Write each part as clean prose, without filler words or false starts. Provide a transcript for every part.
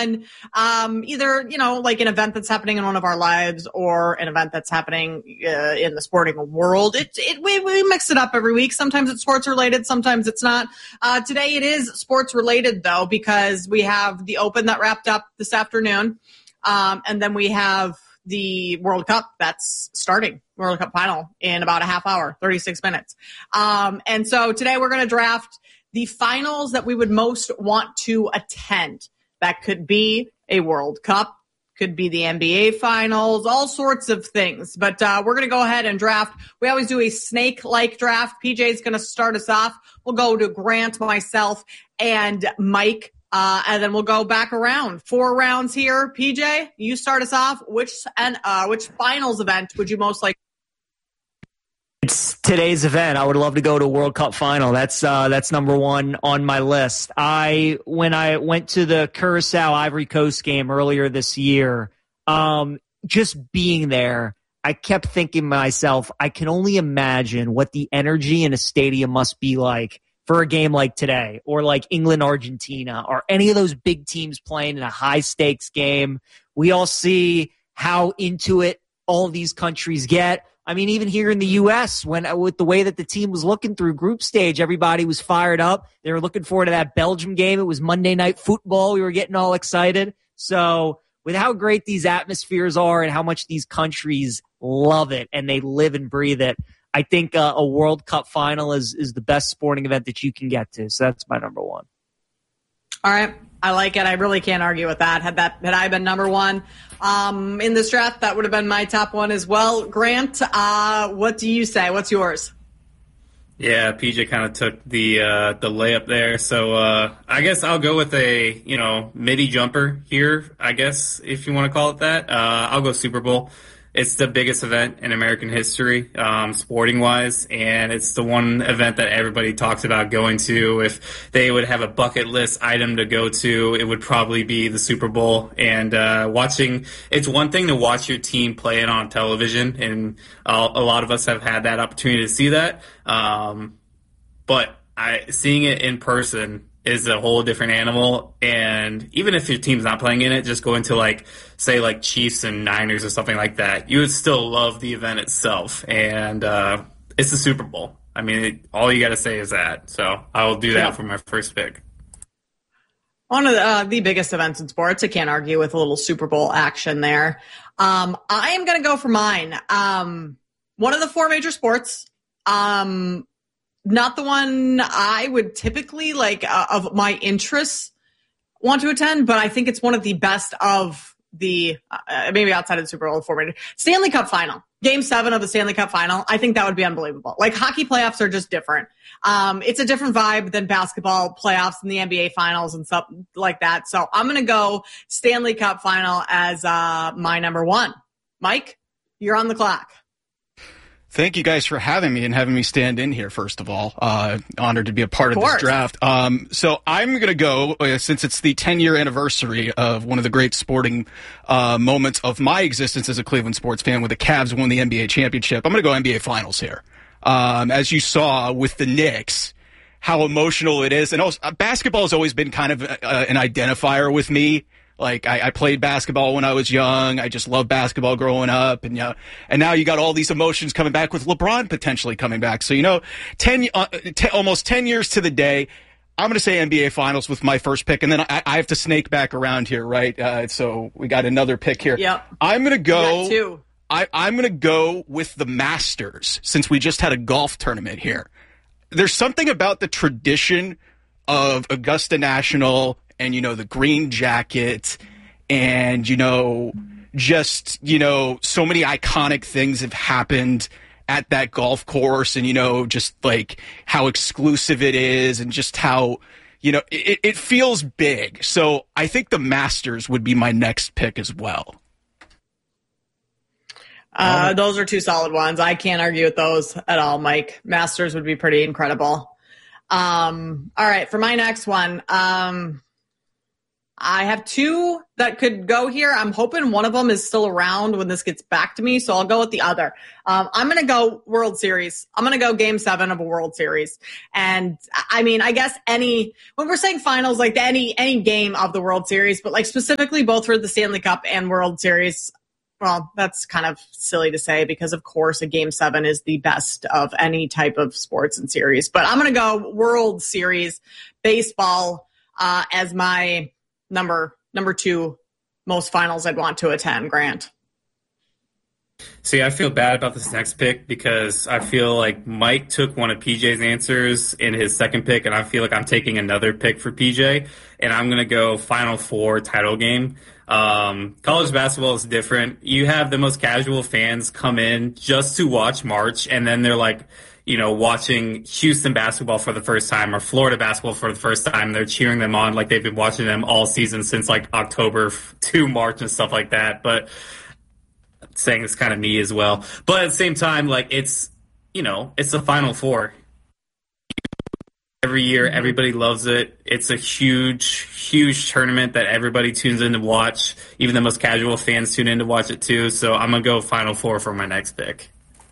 on either, like an event that's happening in one of our lives or an event that's happening in the sporting world. We mix it up every week. Sometimes it's sports related, sometimes it's not. Today it is sports related though, because we have the Open that wrapped up this afternoon. And then we have the World Cup that's starting, World Cup final in about a half hour, 36 minutes. And so today we're going to draft the finals that we would most want to attend. That could be a World Cup, could be the NBA finals, all sorts of things. But we're going to go ahead and draft. We always do a snake-like draft. PJ's going to start us off. We'll go to Grant, myself, and Mike. And then we'll go back around. 4 rounds here. PJ, you start us off. Which finals event would you most like? It's today's event. I would love to go to a World Cup final. That's number one on my list. When I went to the Curacao Ivory Coast game earlier this year, just being there, I kept thinking to myself, I can only imagine what the energy in a stadium must be like for a game like today, or like England, Argentina, or any of those big teams playing in a high-stakes game. We all see how into it all these countries get. I mean, even here in the U.S., with the way that the team was looking through group stage, everybody was fired up. They were looking forward to that Belgium game. It was Monday Night Football. We were getting all excited. So with how great these atmospheres are and how much these countries love it and they live and breathe it, I think a World Cup final is the best sporting event that you can get to. So that's my number one. All right. I like it. I really can't argue with that. Had I been number one in this draft, that would have been my top one as well. Grant, what do you say? What's yours? Yeah, PJ kind of took the layup there. So I guess I'll go with a midi jumper here, I guess, if you want to call it that. I'll go Super Bowl. It's the biggest event in American history, sporting-wise, and it's the one event that everybody talks about going to. If they would have a bucket list item to go to, it would probably be the Super Bowl. And it's one thing to watch your team play it on television, and a lot of us have had that opportunity to see that. But seeing it in person is a whole different animal. And even if your team's not playing in it, just going to say Chiefs and Niners or something like that, you would still love the event itself. And it's the Super Bowl. I mean, all you got to say is that. So I will do that for my first pick. One of the biggest events in sports. I can't argue with a little Super Bowl action there. I am going to go for mine. One of the 4 major sports. Not the one I would typically of my interests want to attend, but I think it's one of the best of the maybe outside of the Super Bowl format. Stanley Cup final, Game 7 of the Stanley Cup final. I think that would be unbelievable. Hockey playoffs are just different. It's a different vibe than basketball playoffs and the NBA finals and stuff like that. So I'm going to go Stanley Cup final as my number one. Mike, you're on the clock. Thank you guys for having me and having me stand in here, first of all. Honored to be a part of this draft. So I'm going to go, since it's the 10-year anniversary of one of the great sporting moments of my existence as a Cleveland sports fan, when the Cavs won the NBA championship. I'm going to go NBA Finals here. As you saw with the Knicks, how emotional it is. And also, basketball has always been kind of an identifier with me. I played basketball when I was young. I just loved basketball growing up. And now you got all these emotions coming back with LeBron potentially coming back. So, almost 10 years to the day, I'm going to say NBA Finals with my first pick. And then I have to snake back around here, right? So we got another pick here. Yep. I'm going to go. Two. I'm going to go with the Masters, since we just had a golf tournament here. There's something about the tradition of Augusta National and, the green jacket and, so many iconic things have happened at that golf course, and, just how exclusive it is and just how, it feels big. So I think the Masters would be my next pick as well. Those are 2 solid ones. I can't argue with those at all, Mike. Masters would be pretty incredible. All right, for my next one, I have two that could go here. I'm hoping one of them is still around when this gets back to me, so I'll go with the other. I'm going to go World Series. I'm going to go Game 7 of a World Series. And I mean, I guess when we're saying finals, like any game of the World Series, but like specifically both for the Stanley Cup and World Series, well, that's kind of silly to say because, of course, a Game 7 is the best of any type of sports and series. But I'm going to go World Series baseball as my number 2 most finals I'd want to attend. Grant. See, I feel bad about this next pick because I feel like Mike took one of PJ's answers in his second pick, and I feel like I'm taking another pick for PJ, and I'm going to go Final Four title game. College basketball is different. You have the most casual fans come in just to watch March, and then they're like, watching Houston basketball for the first time or Florida basketball for the first time. They're cheering them on like they've been watching them all season since like October to March and stuff like that. But saying it's kind of me as well. But at the same time, like it's the Final Four. Every year, everybody loves it. It's a huge, huge tournament that everybody tunes in to watch. Even the most casual fans tune in to watch it too. So I'm going to go Final Four for my next pick.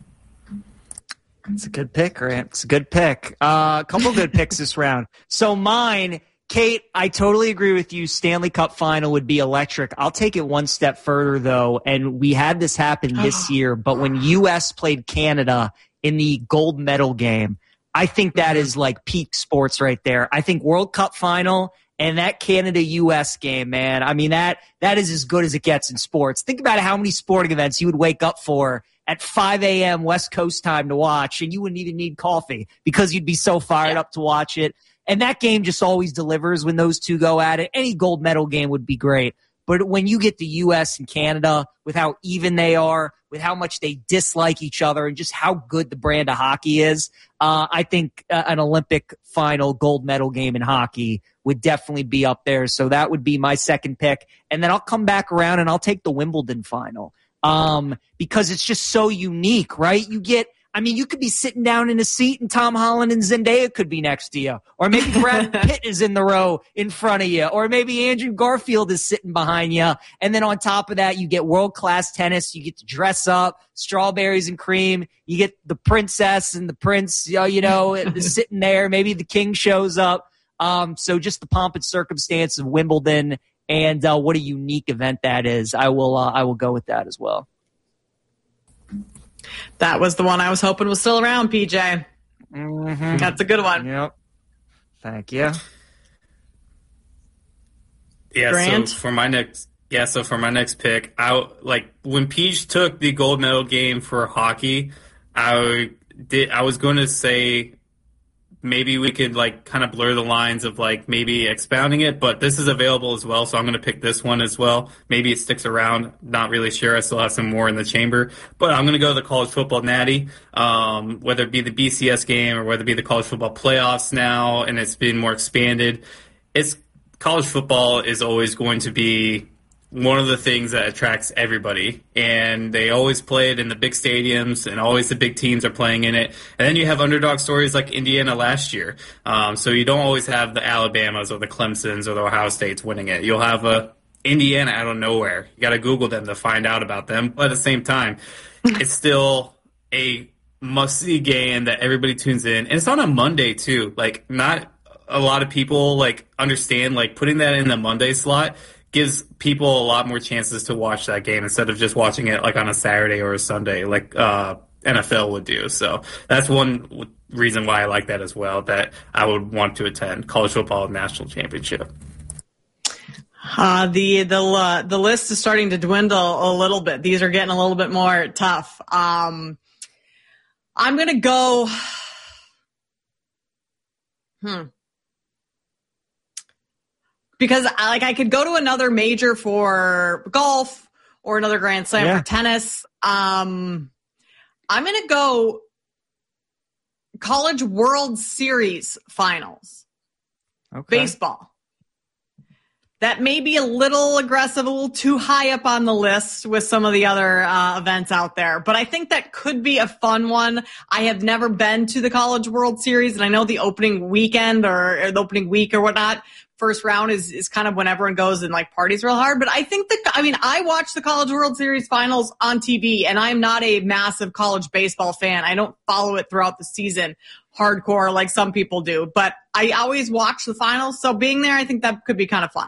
It's a good pick, Grant. It's a good pick. A couple good picks this round. So mine, Kate, I totally agree with you. Stanley Cup final would be electric. I'll take it one step further, though, and we had this happen this year, but when U.S. played Canada in the gold medal game, I think that is like peak sports right there. I think World Cup final and that Canada-U.S. game, man, I mean, that is as good as it gets in sports. Think about how many sporting events you would wake up for at 5 a.m. West Coast time to watch, and you wouldn't even need coffee because you'd be so fired up to watch it. And that game just always delivers when those two go at it. Any gold medal game would be great. But when you get the U.S. and Canada, with how even they are, with how much they dislike each other, and just how good the brand of hockey is, I think an Olympic final gold medal game in hockey would definitely be up there. So that would be my second pick. And then I'll come back around and I'll take the Wimbledon final because it's just so unique, right? You could be sitting down in a seat and Tom Holland and Zendaya could be next to you. Or maybe Brad Pitt is in the row in front of you. Or maybe Andrew Garfield is sitting behind you. And then on top of that, you get world-class tennis. You get to dress up, strawberries and cream. You get the princess and the prince, sitting there. Maybe the king shows up. So just the pomp and circumstance of Wimbledon and what a unique event that is. I will go with that as well. That was the one I was hoping was still around, PJ. Mm-hmm. That's a good one. Yep. Thank you. Yeah. Grant? So for my next pick, when Peach took the gold medal game for hockey, I was going to say maybe we could kind of blur the lines of maybe expounding it, but this is available as well, so I'm going to pick this one as well. Maybe it sticks around. Not really sure. I still have some more in the chamber, but I'm going to go the college football natty, whether it be the BCS game or whether it be the college football playoffs now, and it's been more expanded. College football is always going to be one of the things that attracts everybody, and they always play it in the big stadiums, and always the big teams are playing in it. And then you have underdog stories like Indiana last year. So you don't always have the Alabamas or the Clemsons or the Ohio States winning it. You'll have Indiana out of nowhere. You got to Google them to find out about them. But at the same time, it's still a must-see game that everybody tunes in. And it's on a Monday, too. Not a lot of people understand putting that in the Monday slot gives people a lot more chances to watch that game instead of just watching it on a Saturday or a Sunday NFL would do. So that's one reason why I like that as well, that I would want to attend college football national championship. The list is starting to dwindle a little bit. These are getting a little bit more tough. I'm going to go because I could go to another major for golf or another Grand Slam for tennis. I'm going to go College World Series finals. Okay. Baseball. that may be a little aggressive, a little too high up on the list with some of the other events out there. But I think that could be a fun one. I have never been to the College World Series, and I know the opening weekend or the opening week or whatnot, first round is kind of when everyone goes and like parties real hard. But I think I watch the College World Series finals on TV, and I'm not a massive college baseball fan. I don't follow it throughout the season hardcore like some people do, but I always watch the finals. So being there, I think that could be kind of fun.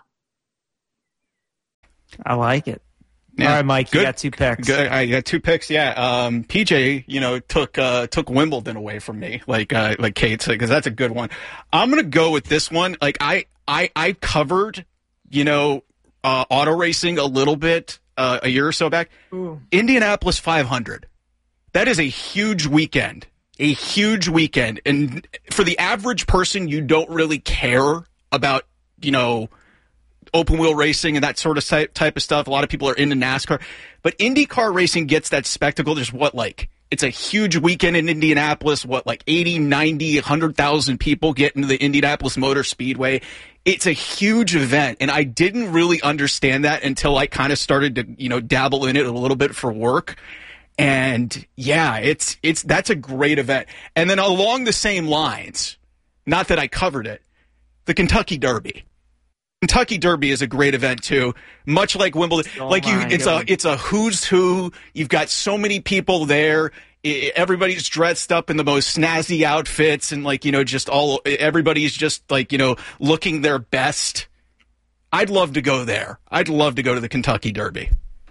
I like it. Yeah. All right, Mike, Good. you got 2 picks. Good. I got 2 picks. Yeah. PJ, took Wimbledon away from me, like Kate said, because that's a good one. I'm gonna go with this one. Like I covered, auto racing a little bit a year or so back. Ooh. Indianapolis 500. That is a huge weekend. A huge weekend, and for the average person, you don't really care about open wheel racing and that sort of type of stuff. A lot of people are into NASCAR, but IndyCar racing gets that spectacle. There's it's a huge weekend in Indianapolis. 80, 90, 100,000 people get into the Indianapolis Motor Speedway. It's a huge event, and I didn't really understand that until I kind of started to, dabble in it a little bit for work. And yeah, that's a great event. And then along the same lines, not that I covered it, the Kentucky Derby. Kentucky Derby is a great event too, much like Wimbledon. It's a who's who. You've got so many people there. Everybody's dressed up in the most snazzy outfits, and everybody's just looking their best. I'd love to go there. I'd love to go to the Kentucky Derby.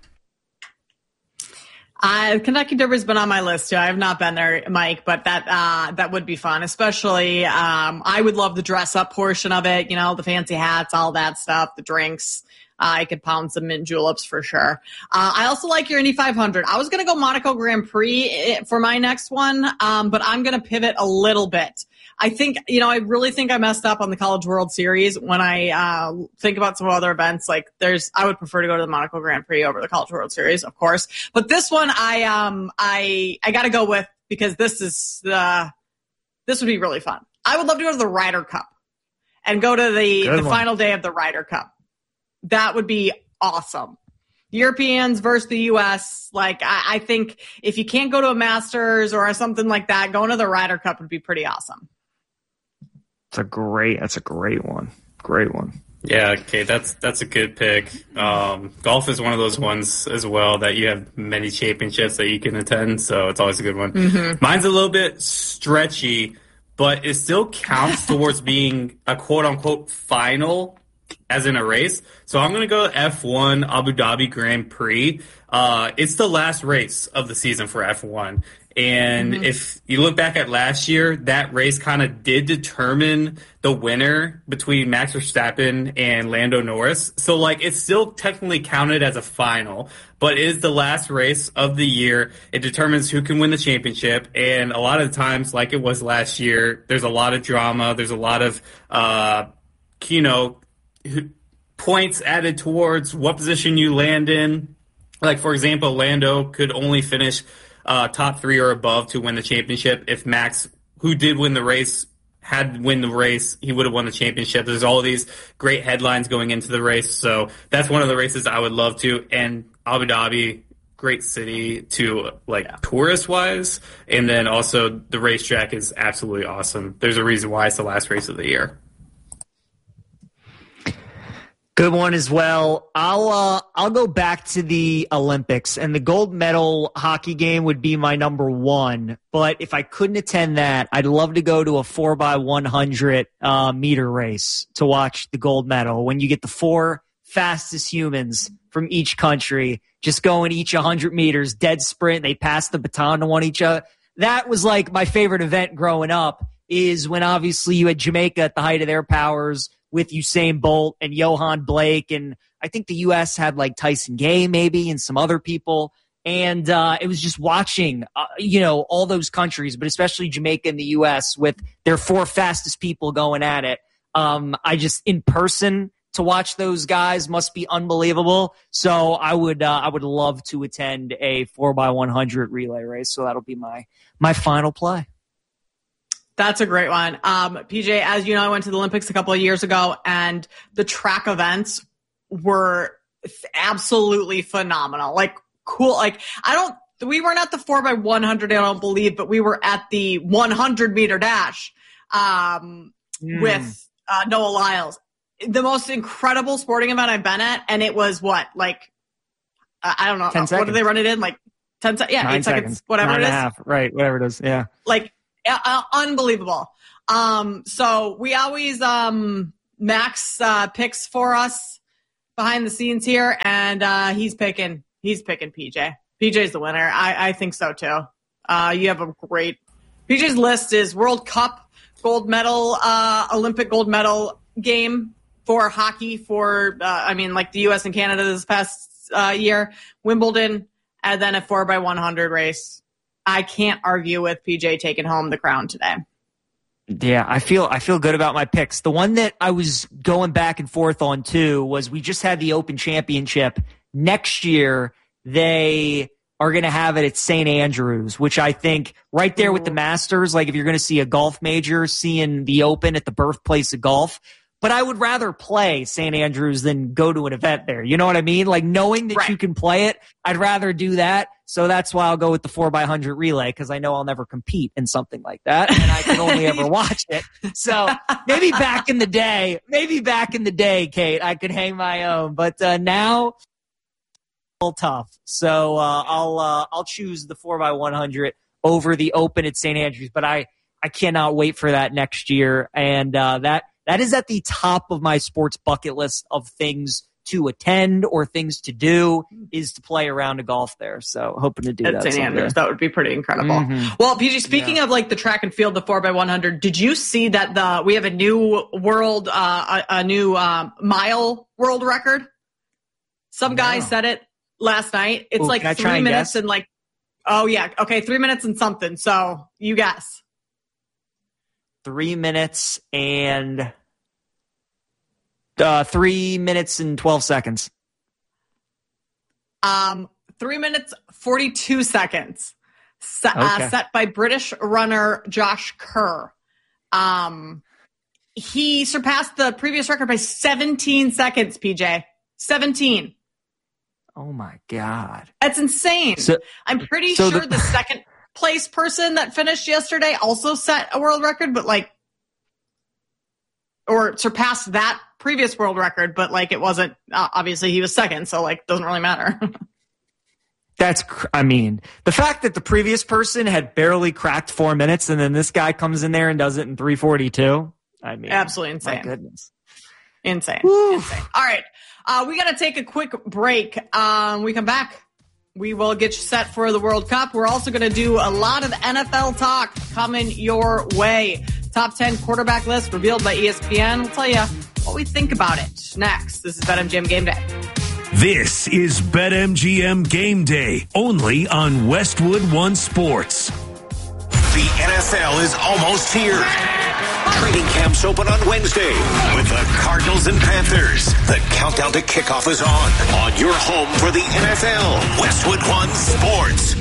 Kentucky Derby's been on my list too. I have not been there, Mike, but that would be fun. Especially, I would love the dress up portion of it. The fancy hats, all that stuff, the drinks. I could pound some mint juleps for sure. I also like your Indy 500. I was going to go Monaco Grand Prix for my next one, but I'm going to pivot a little bit. I think, I really think I messed up on the College World Series when I think about some other events. I would prefer to go to the Monaco Grand Prix over the College World Series, of course. But this one, I got to go with, because this would be really fun. I would love to go to the Ryder Cup and go to the final day of the Ryder Cup. That would be awesome. Europeans versus the U.S. I think if you can't go to a Masters or something like that, going to the Ryder Cup would be pretty awesome. That's a great one. Great one. Yeah, okay, that's a good pick. Golf is one of those ones as well that you have many championships that you can attend, so it's always a good one. Mm-hmm. Mine's a little bit stretchy, but it still counts towards being a quote-unquote final, as in a race. So I'm going to go F1 Abu Dhabi Grand Prix. It's the last race of the season for F1. And if you look back at last year, that race kind of did determine the winner between Max Verstappen and Lando Norris. So, it's still technically counted as a final, but it is the last race of the year. It determines who can win the championship. And a lot of the times, like it was last year, there's a lot of drama. There's a lot of, points added towards what position you land in. For example, Lando could only finish top 3 or above to win the championship. If Max, who did win the race, had win the race, he would have won the championship. There's all of these great headlines going into the race. So that's one of the races I would love to. And Abu Dhabi, great city to tourist wise. And then also the racetrack is absolutely awesome. There's a reason why it's the last race of the year. Good one as well. I'll go back to the Olympics, and the gold medal hockey game would be my number 1. But if I couldn't attend that, I'd love to go to a 4x100 meter race to watch the gold medal. When you get the 4 fastest humans from each country just going each 100 meters, dead sprint, they pass the baton to one each other. That was my favorite event growing up. Is when obviously you had Jamaica at the height of their powers with Usain Bolt and Johan Blake, and I think the U.S. had Tyson Gay maybe and some other people, and it was just watching, all those countries, but especially Jamaica and the U.S. with their 4 fastest people going at it. I just, in person, to watch those guys must be unbelievable. So I would love to attend a 4x100 relay race. So that'll be my final play. That's a great one. PJ, as you know, I went to the Olympics a couple of years ago, and the track events were absolutely phenomenal. Like, cool. Like, we weren't at the 4x100, I don't believe, but we were at the 100-meter dash with Noah Lyles. The most incredible sporting event I've been at, and it was what, like, I don't know. 10 seconds. What did they run it in? Like 10 seconds? Yeah, 8 seconds, whatever 9 it is. and a half, right, whatever it is, yeah. Like, unbelievable. So we always, Max picks for us behind the scenes here, and he's picking PJ. PJ's the winner. I think so too. You have a great PJ's list is World Cup gold medal, Olympic gold medal game for hockey for like the U.S. and Canada this past year, Wimbledon, and then a 4x100 race. I can't argue with PJ taking home the crown today. Yeah, I feel good about my picks. The one that I was going back and forth on too was we just had the Open Championship. Next year, they are going to have it at St. Andrews, which I think right there with the Masters, like if you're going to see a golf major, seeing the Open at the birthplace of golf. But I would rather play St. Andrews than go to an event there. You know what I mean? Like knowing that you can play it, I'd rather do that. So that's why I'll go with the 4x100 relay, because I know I'll never compete in something like that, and I can only ever watch it. So maybe back in the day, Kate, I could hang my own. But now, a little tough. So I'll choose the 4x100 over the Open at St. Andrews. But I cannot wait for that next year, and that is at the top of my sports bucket list of things to attend or things to do is to play a round of golf there. So hoping to do that. At St. Andrews, that would be pretty incredible. Mm-hmm. Well, PG, speaking of like the track and field, the 4x100, did you see that we have a new world, mile world record? Some guy said it last night. It's like 3 minutes and like, oh yeah. Okay. 3 minutes and something. So you guess. 3 minutes and 3 minutes and 12 seconds. 3 minutes, 42 seconds. Set by British runner Josh Kerr. He surpassed the previous record by 17 seconds, PJ. 17. Oh my God. That's insane. I'm pretty sure the second place person that finished yesterday also set a world record, but or surpassed that previous world record, but like it wasn't, obviously he was second, so like doesn't really matter. The fact that the previous person had barely cracked 4 minutes and then this guy comes in there and does it in 3:42. Absolutely insane. My goodness. Insane. Woo. Insane. All right. We got to take a quick break. We come back. We will get you set for the World Cup. We're also going to do a lot of NFL talk coming your way. Top 10 quarterback list revealed by ESPN. We'll tell you what we think about it next. This is BetMGM Game Day. This is BetMGM Game Day, only on Westwood One Sports. The NFL is almost here. Training camps open on Wednesday with the Cardinals and Panthers. The countdown to kickoff is on your home for the NFL, Westwood One Sports.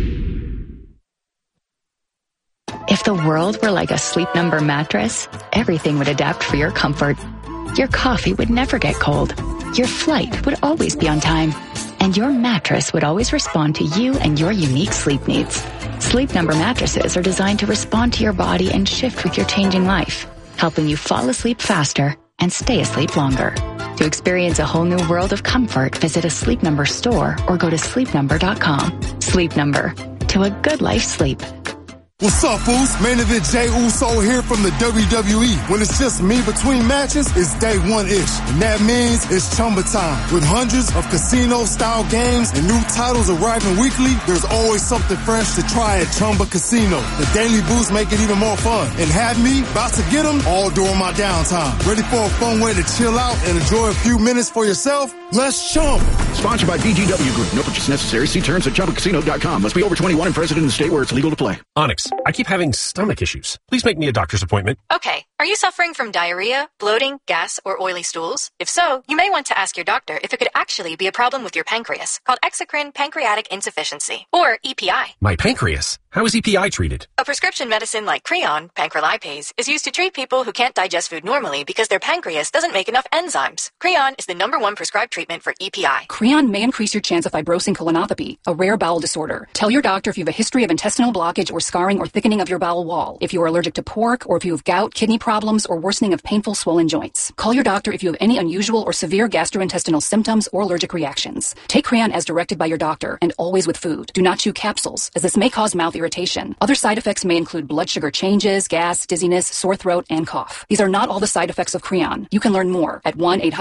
If the world were like a Sleep Number mattress, everything would adapt for your comfort. Your coffee would never get cold. Your flight would always be on time. And your mattress would always respond to you and your unique sleep needs. Sleep Number mattresses are designed to respond to your body and shift with your changing life, helping you fall asleep faster and stay asleep longer. To experience a whole new world of comfort, visit a Sleep Number store or go to sleepnumber.com. Sleep Number. To a good life sleep. What's up, fools? Main event Jey Uso here from the WWE. When it's just me between matches, it's day one-ish. And that means it's Chumba time. With hundreds of casino-style games and new titles arriving weekly, there's always something fresh to try at Chumba Casino. The daily boosts make it even more fun. And have me about to get them all during my downtime. Ready for a fun way to chill out and enjoy a few minutes for yourself? Let's chump. Sponsored by BGW Group. No purchase necessary. See terms at ChumbaCasino.com. Must be over 21 and present in the state where it's legal to play. Onyx this. I keep having stomach issues. Please make me a doctor's appointment. Okay. Are you suffering from diarrhea, bloating, gas, or oily stools? If so, you may want to ask your doctor if it could actually be a problem with your pancreas, called exocrine pancreatic insufficiency, or EPI. My pancreas? How is EPI treated? A prescription medicine like Creon, pancrelipase, is used to treat people who can't digest food normally because their pancreas doesn't make enough enzymes. Creon is the #1 prescribed treatment for EPI. Creon may increase your chance of fibrosing colonopathy, a rare bowel disorder. Tell your doctor if you have a history of intestinal blockage or scarring or thickening of your bowel wall, if you are allergic to pork, or if you have gout, kidney problems, or worsening of painful swollen joints. Call your doctor if you have any unusual or severe gastrointestinal symptoms or allergic reactions. Take Creon as directed by your doctor, and always with food. Do not chew capsules, as this may cause mouth irritation. Other side effects may include blood sugar changes, gas, dizziness, sore throat, and cough. These are not all the side effects of Creon. You can learn more at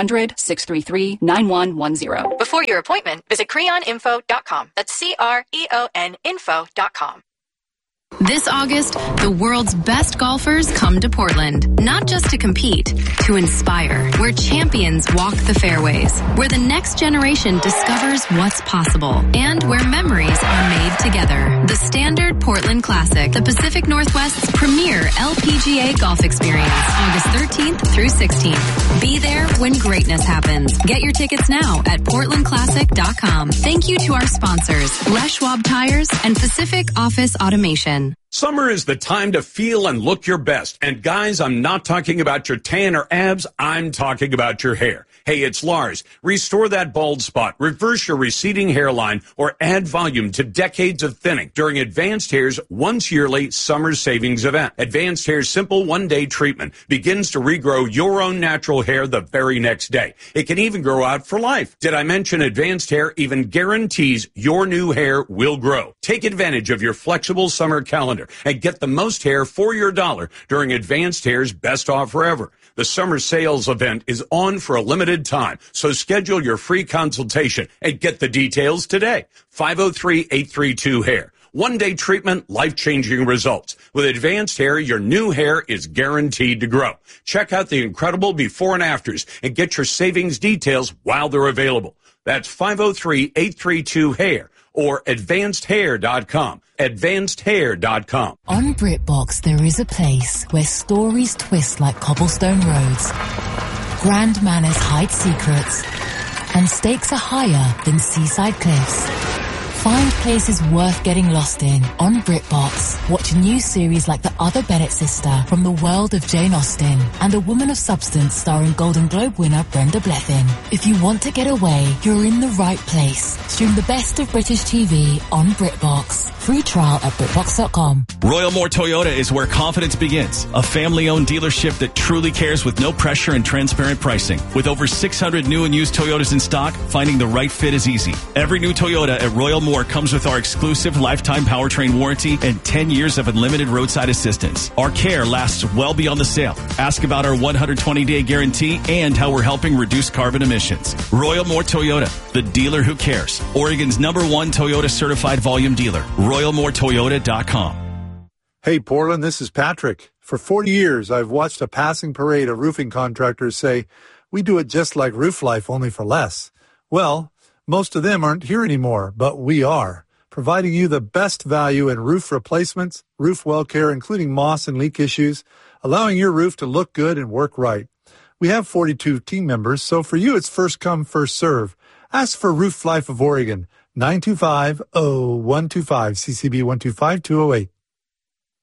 1-800-633-9110. Before your appointment, visit creoninfo.com. That's CREON info.com. This August, the world's best golfers come to Portland, not just to compete, to inspire, where champions walk the fairways, where the next generation discovers what's possible, and where memories are made together. The Standard Portland Classic, the Pacific Northwest's premier LPGA golf experience, August 13th through 16th. Be there when greatness happens. Get your tickets now at portlandclassic.com. Thank you to our sponsors, Les Schwab Tires and Pacific Office Automation. Summer is the time to feel and look your best. And guys, I'm not talking about your tan or abs. I'm talking about your hair. Hey, it's Lars. Restore that bald spot, reverse your receding hairline, or add volume to decades of thinning during Advanced Hair's once-yearly summer savings event. Advanced Hair's simple one-day treatment begins to regrow your own natural hair the very next day. It can even grow out for life. Did I mention Advanced Hair even guarantees your new hair will grow? Take advantage of your flexible summer calendar and get the most hair for your dollar during Advanced Hair's best offer ever. The summer sales event is on for a limited time, so schedule your free consultation and get the details today. 503-832-HAIR. One-day treatment, life-changing results. With Advanced Hair, your new hair is guaranteed to grow. Check out the incredible before and afters and get your savings details while they're available. That's 503-832-HAIR. or advancedhair.com. Advancedhair.com. On BritBox, there is a place where stories twist like cobblestone roads, grand manners hide secrets, and stakes are higher than seaside cliffs. Find places worth getting lost in on BritBox. Watch a new series like The Other Bennett Sister from the world of Jane Austen and A Woman of Substance starring Golden Globe winner Brenda Blethyn. If you want to get away, you're in the right place. Stream the best of British TV on BritBox. Free trial at BritBox.com. Royal Moore Toyota is where confidence begins. A family-owned dealership that truly cares with no pressure and transparent pricing. With over 600 new and used Toyotas in stock, finding the right fit is easy. Every new Toyota at Royal Moore comes with our exclusive lifetime powertrain warranty and 10 years of unlimited roadside assistance. Our care lasts well beyond the sale. Ask about our 120-day guarantee and how we're helping reduce carbon emissions. Royal Moore Toyota, the dealer who cares. Oregon's #1 Toyota certified volume dealer. RoyalMooreToyota.com. Hey, Portland, this is Patrick. For 40 years, I've watched a passing parade of roofing contractors say, we do it just like Roof Life, only for less. Well, most of them aren't here anymore, but we are, providing you the best value in roof replacements, roof well care, including moss and leak issues, allowing your roof to look good and work right. We have 42 team members, so for you, it's first come, first serve. Ask for Roof Life of Oregon, 925-0125, CCB 125208.